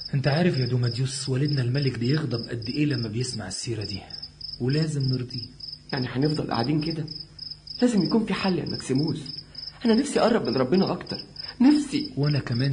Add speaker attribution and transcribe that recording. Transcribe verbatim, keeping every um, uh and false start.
Speaker 1: انت عارف يا دوماديوس والدنا الملك بيغضب قد ايه لما بيسمع السيرة دي، ولازم نرضيه.
Speaker 2: يعني هنفضل قاعدين كده؟ لازم يكون في حل يا مكسيموس. انا نفسي اقرب من ربنا اكتر، نفسي.
Speaker 1: وانا كمان